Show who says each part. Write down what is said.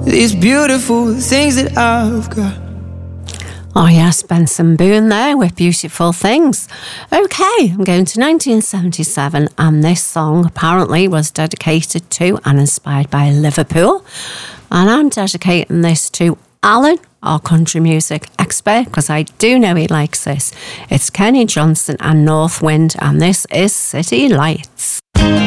Speaker 1: these beautiful things that I've got.
Speaker 2: Oh yes, Benson Boone there with Beautiful Things. Okay, I'm going to 1977, and this song apparently was dedicated to and inspired by Liverpool. And I'm dedicating this to Alan, our country music expert, because I do know he likes this. It's Kenny Johnson and North Wind, and this is City Lights.